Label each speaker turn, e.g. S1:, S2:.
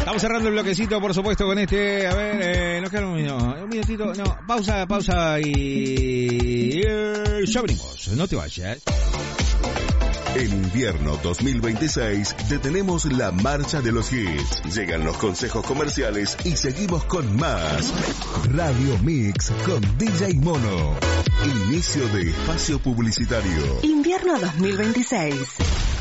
S1: Vamos cerrando el bloquecito, por supuesto, con este. A ver, nos queda un minutito. No, pausa y. Ya venimos, no te vayas.
S2: En invierno 2026 detenemos la marcha de los hits. Llegan los consejos comerciales y seguimos con más. Radio Mix con DJ Mono. Inicio de espacio publicitario.
S3: Invierno 2026.